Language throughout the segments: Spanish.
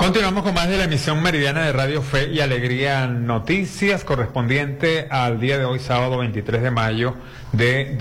Continuamos con más de la emisión meridiana de Radio Fe y Alegría Noticias, correspondiente al día de hoy, sábado 23 de mayo de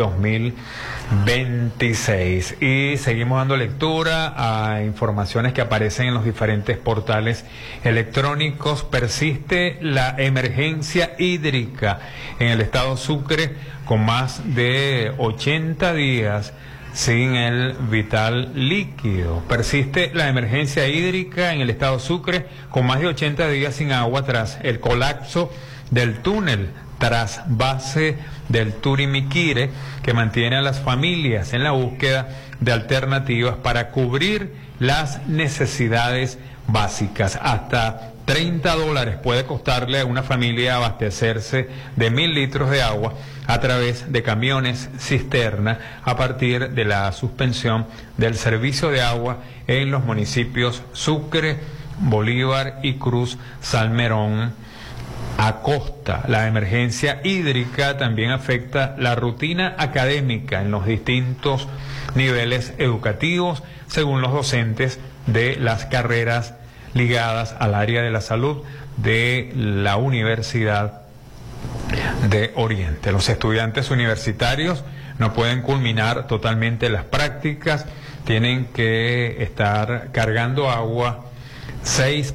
2026. Y seguimos dando lectura a informaciones que aparecen en los diferentes portales electrónicos. Persiste la emergencia hídrica en el estado Sucre, con más de 80 días sin el vital líquido. Persiste la emergencia hídrica en el estado Sucre, con más de 80 días sin agua tras el colapso del túnel trasvase del Turimiquire, que mantiene a las familias en la búsqueda de alternativas para cubrir las necesidades básicas. Hasta $30 puede costarle a una familia abastecerse de 1.000 litros de agua a través de camiones cisterna a partir de la suspensión del servicio de agua en los municipios Sucre, Bolívar y Cruz Salmerón Acosta. La emergencia hídrica también afecta la rutina académica en los distintos niveles educativos, según los docentes de las carreras ligadas al área de la salud de la Universidad de Oriente. Los estudiantes universitarios no pueden culminar totalmente las prácticas, tienen que estar cargando agua 5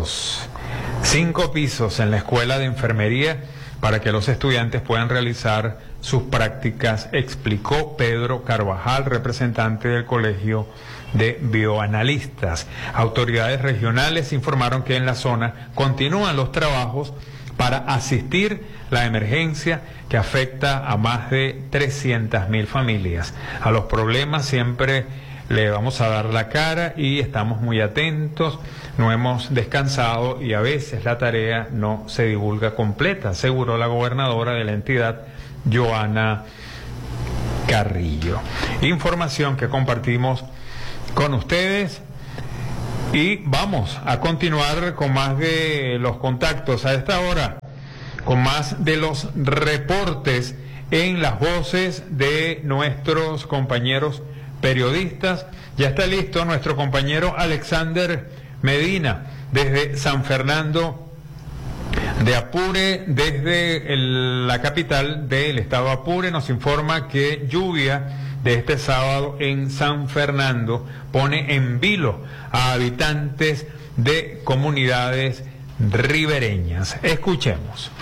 pisos en la escuela de enfermería para que los estudiantes puedan realizar sus prácticas, explicó Pedro Carvajal, representante del Colegio de Bioanalistas. Autoridades regionales informaron que en la zona continúan los trabajos para asistir la emergencia que afecta a más de 300.000 familias. A los problemas siempre le vamos a dar la cara y estamos muy atentos, no hemos descansado y a veces la tarea no se divulga completa, aseguró la gobernadora de la entidad, Joana Carrillo. Información que compartimos con ustedes y vamos a continuar con más de los contactos a esta hora, con más de los reportes en las voces de nuestros compañeros periodistas. Ya está listo nuestro compañero Alexander Medina desde San Fernando de Apure, desde la capital del estado Apure. Nos informa que lluvia de este sábado en San Fernando pone en vilo a habitantes de comunidades ribereñas. Escuchemos.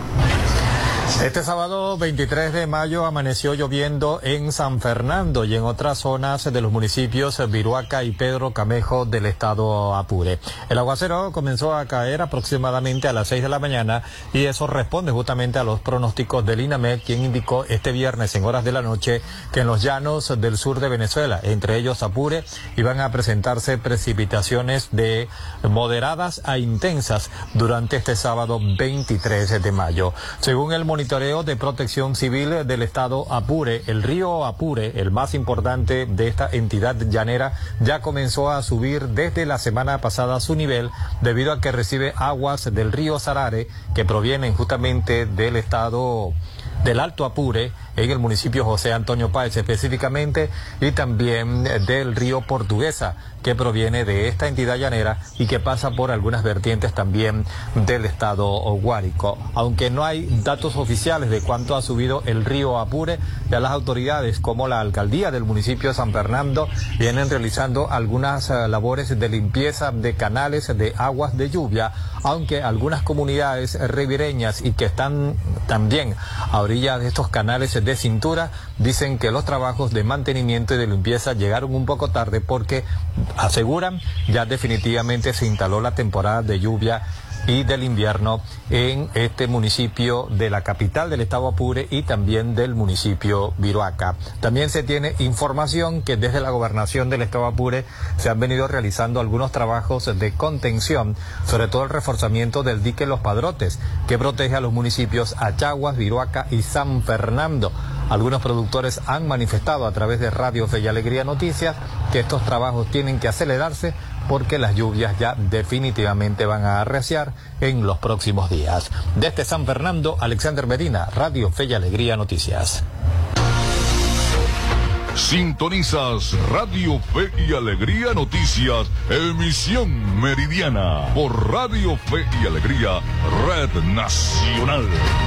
Este sábado 23 de mayo amaneció lloviendo en San Fernando y en otras zonas de los municipios Viruaca y Pedro Camejo del estado Apure. El aguacero comenzó a caer aproximadamente a las 6 de la mañana y eso responde justamente a los pronósticos del INAMED, quien indicó este viernes en horas de la noche que en los llanos del sur de Venezuela, entre ellos Apure, iban a presentarse precipitaciones de moderadas a intensas durante este sábado 23 de mayo. Según el monitoreo de Protección Civil del estado Apure, el río Apure, el más importante de esta entidad llanera, ya comenzó a subir desde la semana pasada su nivel debido a que recibe aguas del río Sarare que provienen justamente del estado del Alto Apure, en el municipio José Antonio Páez específicamente, y también del río Portuguesa, que proviene de esta entidad llanera y que pasa por algunas vertientes también del estado Guárico. Aunque no hay datos oficiales de cuánto ha subido el río Apure, ya las autoridades como la alcaldía del municipio de San Fernando vienen realizando algunas labores de limpieza de canales de aguas de lluvia, aunque algunas comunidades ribereñas y que están también a orillas de estos canales de cintura dicen que los trabajos de mantenimiento y de limpieza llegaron un poco tarde porque aseguran ya definitivamente se instaló la temporada de lluvia y del invierno en este municipio de la capital del estado Apure y también del municipio Viruaca. También se tiene información que desde la gobernación del estado Apure se han venido realizando algunos trabajos de contención, sobre todo el reforzamiento del dique Los Padrotes, que protege a los municipios Achaguas, Viruaca y San Fernando. Algunos productores han manifestado a través de Radio Fe y Alegría Noticias que estos trabajos tienen que acelerarse porque las lluvias ya definitivamente van a arreciar en los próximos días. Desde San Fernando, Alexander Medina, Radio Fe y Alegría Noticias. Sintonizas Radio Fe y Alegría Noticias, emisión meridiana, por Radio Fe y Alegría, Red Nacional.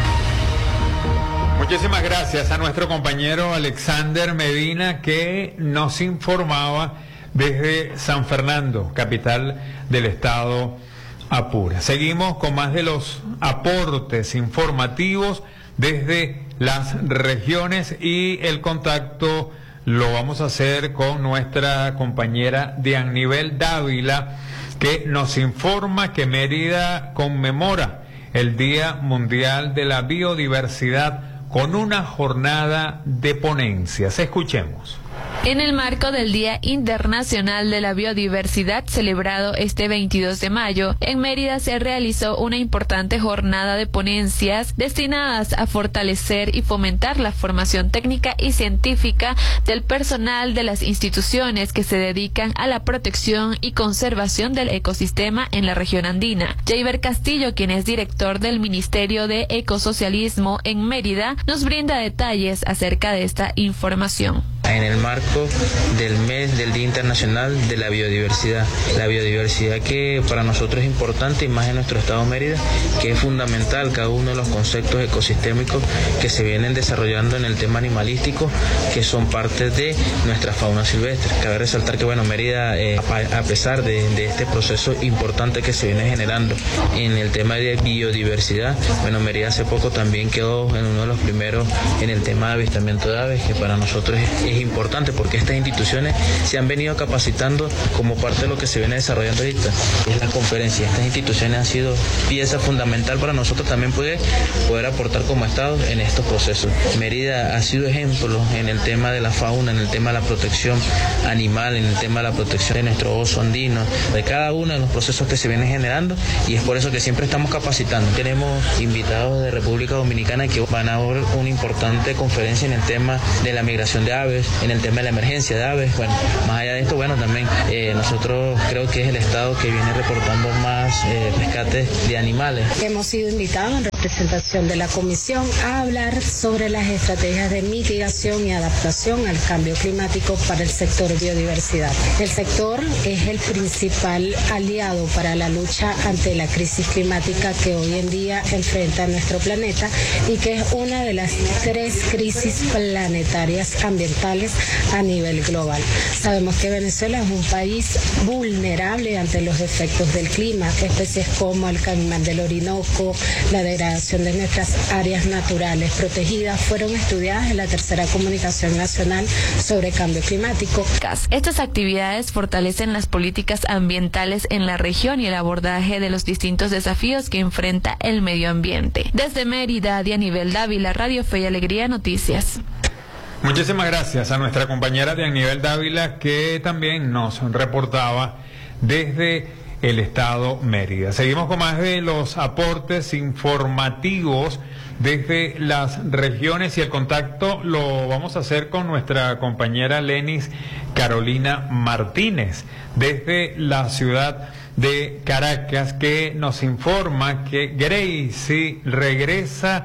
Muchísimas gracias a nuestro compañero Alexander Medina, que nos informaba desde San Fernando, capital del estado Apure. Seguimos con más de los aportes informativos desde las regiones, y el contacto lo vamos a hacer con nuestra compañera Diannivel Dávila, que nos informa que Mérida conmemora el Día Mundial de la Biodiversidad con una jornada de ponencias. Escuchemos. En el marco del Día Internacional de la Biodiversidad, celebrado este 22 de mayo, en Mérida se realizó una importante jornada de ponencias destinadas a fortalecer y fomentar la formación técnica y científica del personal de las instituciones que se dedican a la protección y conservación del ecosistema en la región andina. Jaiber Castillo, quien es director del Ministerio de Ecosocialismo en Mérida, nos brinda detalles acerca de esta información. En el marco del mes del Día Internacional de la Biodiversidad. La biodiversidad que para nosotros es importante, y más en nuestro estado de Mérida, que es fundamental cada uno de los conceptos ecosistémicos que se vienen desarrollando en el tema animalístico, que son parte de nuestra fauna silvestre. Cabe resaltar que Mérida, a pesar de este proceso importante que se viene generando en el tema de biodiversidad, Mérida hace poco también quedó en uno de los primeros en el tema de avistamiento de aves, que para nosotros es importante porque estas instituciones se han venido capacitando como parte de lo que se viene desarrollando ahorita, es la conferencia. Estas instituciones han sido pieza fundamental para nosotros también poder aportar como Estado en estos procesos. Mérida ha sido ejemplo en el tema de la fauna, en el tema de la protección animal, en el tema de la protección de nuestro oso andino, de cada uno de los procesos que se vienen generando, y es por eso que siempre estamos capacitando. Tenemos invitados de República Dominicana que van a dar una importante conferencia en el tema de la migración de aves, en el tema de la emergencia de aves. Más allá de esto, también nosotros creo que es el estado que viene reportando más rescates de animales. Hemos sido invitados en representación de la Comisión a hablar sobre las estrategias de mitigación y adaptación al cambio climático para el sector biodiversidad. El sector es el principal aliado para la lucha ante la crisis climática que hoy en día enfrenta nuestro planeta, y que es una de las 3 crisis planetarias ambientales a nivel global. Sabemos que Venezuela es un país vulnerable ante los efectos del clima. Especies como el caimán del Orinoco, la degradación de nuestras áreas naturales protegidas fueron estudiadas en la tercera Comunicación Nacional sobre Cambio Climático. Estas actividades fortalecen las políticas ambientales en la región y el abordaje de los distintos desafíos que enfrenta el medio ambiente. Desde Mérida, Diannivel Dávila, Radio Fe y Alegría Noticias. Muchísimas gracias a nuestra compañera Diannivel Dávila, que también nos reportaba desde el estado Mérida. Seguimos con más de los aportes informativos desde las regiones, y el contacto lo vamos a hacer con nuestra compañera Lenis Carolina Martínez desde la ciudad de Caracas, que nos informa que Gracie regresa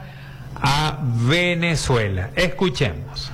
a Venezuela. Escuchemos.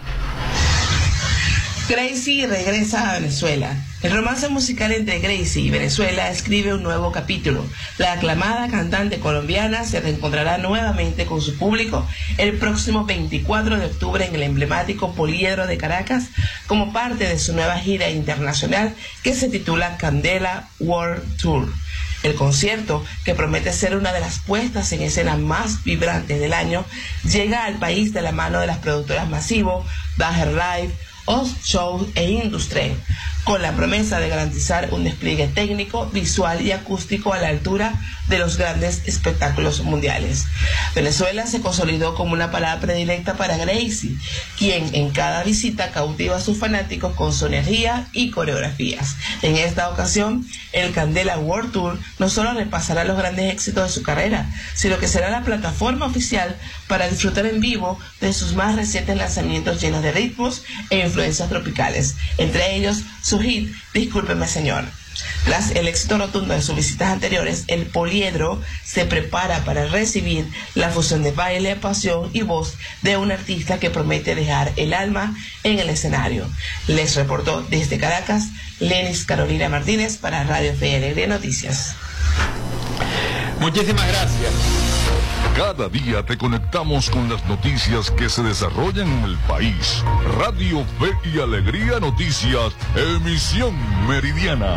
Gracie regresa a Venezuela. El romance musical entre Gracie y Venezuela escribe un nuevo capítulo. La aclamada cantante colombiana se reencontrará nuevamente con su público el próximo 24 de octubre en el emblemático Poliedro de Caracas, como parte de su nueva gira internacional que se titula Candela World Tour. El concierto, que promete ser una de las puestas en escena más vibrantes del año, llega al país de la mano de las productoras Masivo, Daher Live, Oz Show e Industry, con la promesa de garantizar un despliegue técnico, visual y acústico a la altura de los grandes espectáculos mundiales. Venezuela se consolidó como una parada predilecta para Gracie, quien en cada visita cautiva a sus fanáticos con su energía y coreografías. En esta ocasión, el Candela World Tour no solo repasará los grandes éxitos de su carrera, sino que será la plataforma oficial para disfrutar en vivo de sus más recientes lanzamientos llenos de ritmos e influencias tropicales, entre ellos su hit Discúlpeme Señor. Tras el éxito rotundo de sus visitas anteriores, el Poliedro se prepara para recibir la fusión de baile, pasión y voz de un artista que promete dejar el alma en el escenario. Les reportó desde Caracas Lenis Carolina Martínez para Radio Fe y Alegría Noticias. Muchísimas gracias. Cada día te conectamos con las noticias que se desarrollan en el país. Radio Fe y Alegría Noticias, emisión meridiana.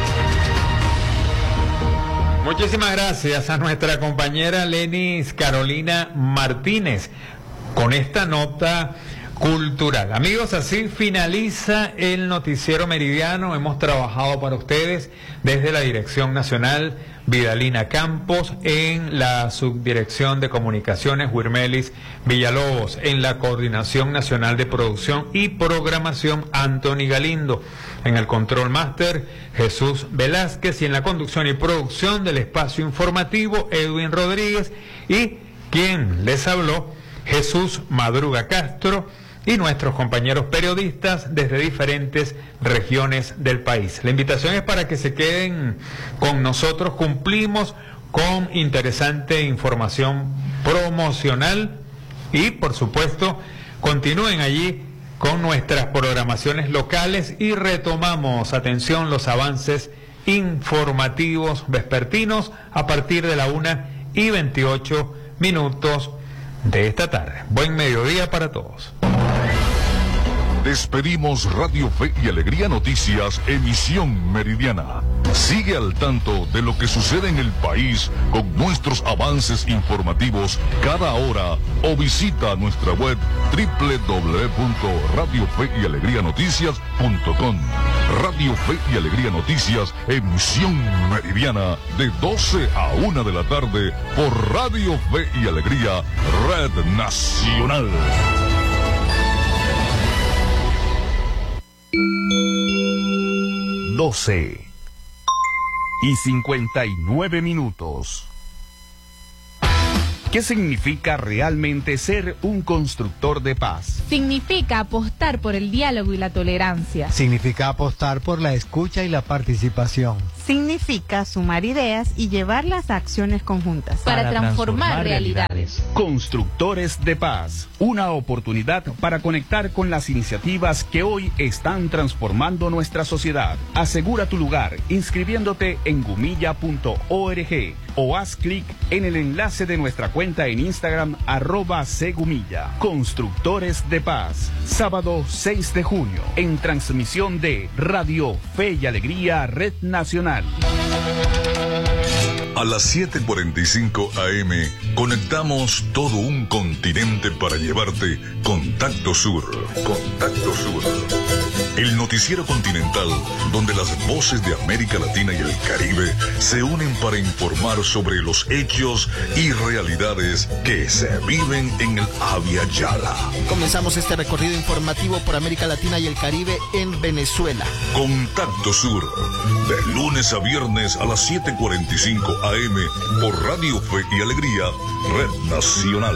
Muchísimas gracias a nuestra compañera Lenis Carolina Martínez con esta nota cultural. Amigos, así finaliza el noticiero meridiano. Hemos trabajado para ustedes desde la Dirección Nacional Vidalina Campos, en la Subdirección de Comunicaciones Wirmelis Villalobos, en la Coordinación Nacional de Producción y Programación Anthony Galindo, en el Control Máster Jesús Velázquez y en la conducción y producción del espacio informativo Edwin Rodríguez y quien les habló Jesús Madruga Castro y nuestros compañeros periodistas desde diferentes regiones del país. La invitación es para que se queden con nosotros. Cumplimos con interesante información promocional y, por supuesto, continúen allí con nuestras programaciones locales y retomamos, atención, los avances informativos vespertinos a partir de la 1:28 de esta tarde. Buen mediodía para todos. Despedimos Radio Fe y Alegría Noticias, emisión meridiana. Sigue al tanto de lo que sucede en el país con nuestros avances informativos cada hora o visita nuestra web www.radiofeyaleglianoticias.com. Radio Fe y Alegría Noticias, emisión meridiana de 12 a 1 de la tarde por Radio Fe y Alegría, Red Nacional. 12:59. ¿Qué significa realmente ser un constructor de paz? Significa apostar por el diálogo y la tolerancia. Significa apostar por la escucha y la participación. Significa sumar ideas y llevarlas a acciones conjuntas. Para transformar realidades. Constructores de paz. Una oportunidad para conectar con las iniciativas que hoy están transformando nuestra sociedad. Asegura tu lugar inscribiéndote en gumilla.org o haz clic en el enlace de nuestra cuenta en Instagram @cgumilla. Constructores de Paz. Sábado 6 de junio en transmisión de Radio Fe y Alegría Red Nacional. A las 7:45 AM conectamos todo un continente para llevarte Contacto Sur. Contacto Sur. El noticiero continental donde las voces de América Latina y el Caribe se unen para informar sobre los hechos y realidades que se viven en el Abya Yala. Comenzamos este recorrido informativo por América Latina y el Caribe en Venezuela. Contacto Sur, de lunes a viernes a las 7:45 AM por Radio Fe y Alegría, Red Nacional.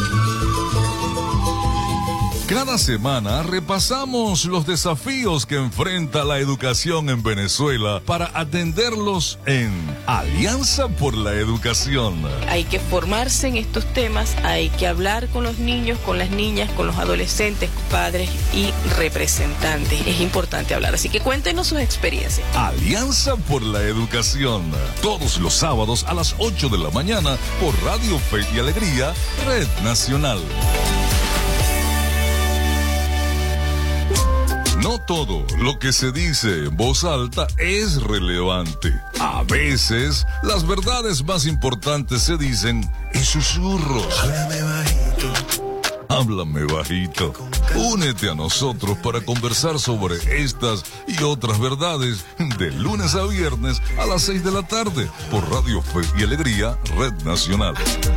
Cada semana repasamos los desafíos que enfrenta la educación en Venezuela para atenderlos en Alianza por la Educación. Hay que formarse en estos temas, hay que hablar con los niños, con las niñas, con los adolescentes, padres y representantes. Es importante hablar, así que cuéntenos sus experiencias. Alianza por la Educación, todos los sábados a las 8 de la mañana por Radio Fe y Alegría, Red Nacional. No todo lo que se dice en voz alta es relevante. A veces, las verdades más importantes se dicen en susurros. Háblame bajito. Háblame bajito. Únete a nosotros para conversar sobre estas y otras verdades de lunes a viernes a las 6 de la tarde por Radio Fe y Alegría, Red Nacional.